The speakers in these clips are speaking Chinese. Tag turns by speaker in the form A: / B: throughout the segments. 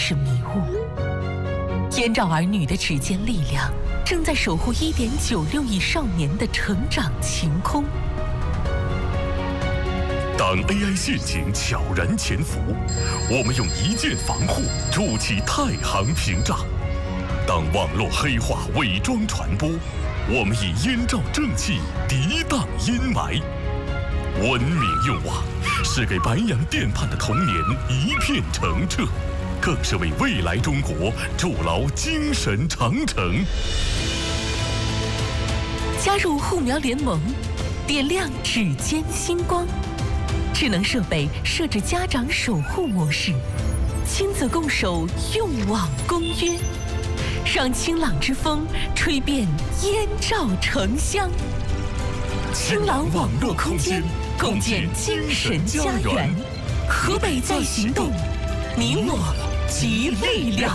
A: 是迷雾。燕赵儿女的指尖力量，正在守护1.96亿少年的成长晴空。
B: 当 AI 陷阱悄然潜伏，我们用一键防护筑起太行屏障；当网络黑话伪装传播，我们以燕赵正气涤荡阴霾。文明用网是给白洋淀畔的童年一片澄澈，更是为未来中国筑牢精神长城。
A: 加入护苗联盟，点亮指尖星光。智能设备设置家长守护模式，亲子共守用网公约，让清朗之风吹遍燕赵城乡。清朗网络空间，共建精神家园。河北在行动，你我集力量。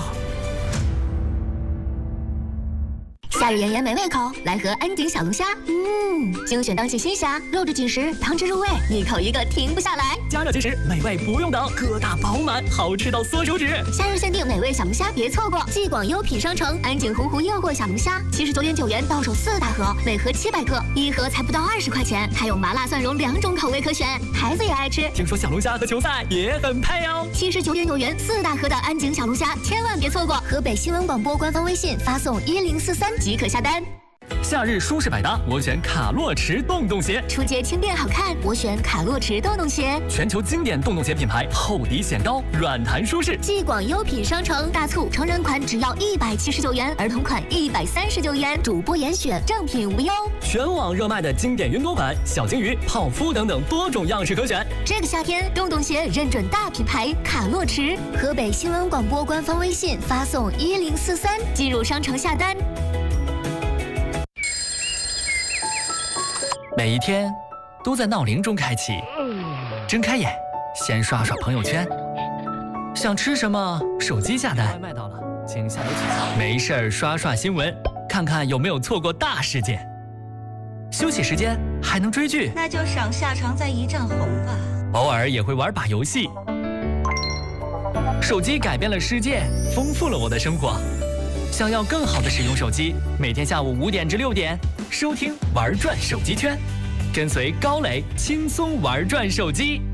C: 夏日炎炎没胃口，来盒安井小龙虾。精选当季新虾，肉质紧实，汤汁入味，一口一个停不下来。
D: 加热即食，美味不用等，个大饱满，好吃到缩手指。
C: 夏日限定美味小龙虾，别错过！继广优品商城安井洪湖诱惑小龙虾，79.9元到手4大盒，每盒700克，一盒才不到20块钱，还有麻辣蒜蓉2种口味可选，孩子也爱吃。
D: 听说小龙虾和球赛也很配哦。
C: 79.9元4大盒的安井小龙虾，千万别错过！河北新闻广播官方微信发送1043即可下单。
D: 夏日舒适百搭，我选卡洛驰洞洞鞋。
C: 出街轻便好看，我选卡洛驰洞洞鞋。
D: 全球经典洞洞鞋品牌，厚底显高，软弹舒适。
C: 继广优品商城大促，成人款只要179元，儿童款139元，主播严选，正品无忧。
D: 全网热卖的经典云朵款、小金鱼、泡芙等等多种样式可选。
C: 这个夏天，洞洞鞋认准大品牌卡洛驰。河北新闻广播官方微信发送1043进入商城下单。
D: 每一天都在闹铃中开启，睁开眼，先刷刷朋友圈。想吃什么，手机下单。外卖到了，请下楼取餐。没事儿，刷刷新闻，看看有没有错过大事件。休息时间还能追剧，
E: 那就赏夏常在一丈红吧。
D: 偶尔也会玩把游戏。手机改变了世界，丰富了我的生活。想要更好的使用手机，每天下午5点至6点，收听玩转手机圈，跟随高磊轻松玩转手机。